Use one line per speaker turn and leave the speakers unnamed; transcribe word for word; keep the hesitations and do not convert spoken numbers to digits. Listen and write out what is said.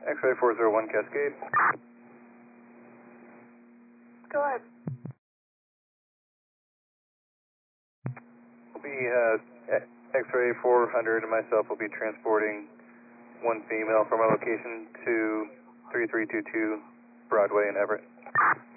X-ray four zero one Cascade.
Go ahead.
Will be uh, X-ray four hundred and myself will be transporting one female from our location to three three two two Broadway in Everett.